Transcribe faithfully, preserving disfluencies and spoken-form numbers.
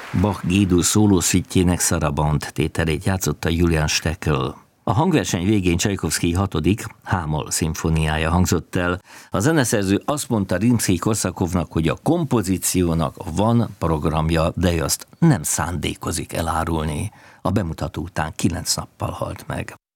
Bach G-dur szólószüttjének Saraband tételét játszotta Julian Steckel. A hangverseny végén Csajkovszkij hatodik H-moll szimfóniája hangzott el. A zeneszerző azt mondta Rimszkij-Korsakovnak, hogy a kompozíciónak van programja, de azt nem szándékozik elárulni. A bemutató után kilenc nappal halt meg.